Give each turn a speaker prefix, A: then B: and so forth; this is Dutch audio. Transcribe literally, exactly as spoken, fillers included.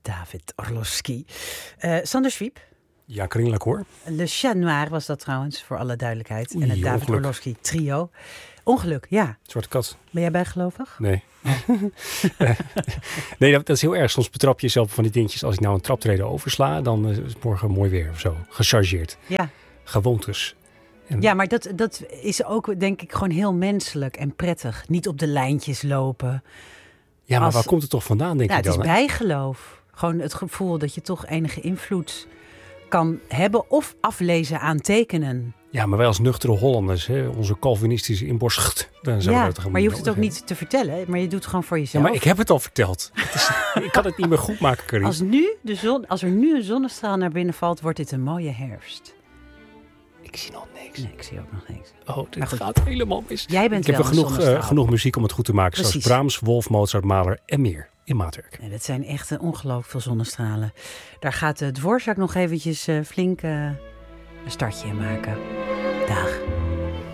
A: David Orlowski. Uh, Sander Zwiep.
B: Ja, Karin Lacour.
A: Le Chat Noir was dat trouwens, voor alle duidelijkheid.
B: Oei,
A: en het David
B: ongeluk.
A: Orlowski trio. Ongeluk, ja.
B: Zwarte kat.
A: Ben jij bijgelovig?
B: Nee. nee, dat, dat is heel erg. Soms betrap je jezelf van die dingetjes. Als ik nou een traptreden oversla, dan is het morgen mooi weer of zo. Gechargeerd.
A: Ja.
B: Gewoontes. En...
A: Ja, maar dat, dat is ook denk ik gewoon heel menselijk en prettig. Niet op de lijntjes lopen.
B: Ja, maar
A: Als...
B: waar komt het toch vandaan, denk
A: ja,
B: je dan?
A: Het is
B: hè?
A: bijgeloof. Gewoon het gevoel dat je toch enige invloed kan hebben of aflezen aan tekenen.
B: Ja, maar wij als nuchtere Hollanders, hè, onze Calvinistische inborst, dan zijn
A: Ja,
B: we dat toch
A: maar je hoeft het ook
B: nodig
A: niet te vertellen. Maar je doet het gewoon voor
B: Ja,
A: jezelf.
B: maar ik heb het al verteld. Het is, ik kan het niet meer goed maken, Karin.
A: Als, nu de zon, als er nu een zonnestraal naar binnen valt, wordt dit een mooie herfst.
B: Ik zie nog niks.
A: Nee, ik zie ook nog niks.
B: Oh, dit
A: Maar goed.
B: gaat helemaal mis.
A: Jij bent
B: ik heb
A: wel
B: er
A: een
B: genoeg, uh,
A: zonnestraal.
B: genoeg muziek om het goed te maken.
A: Precies.
B: Zoals Brahms, Wolf, Mozart, Mahler en meer in maatwerk.
A: Nee, dat zijn echt uh, ongelooflijk veel zonnestralen. Daar gaat de Dvorak nog eventjes uh, flink uh, een startje in maken. Dag.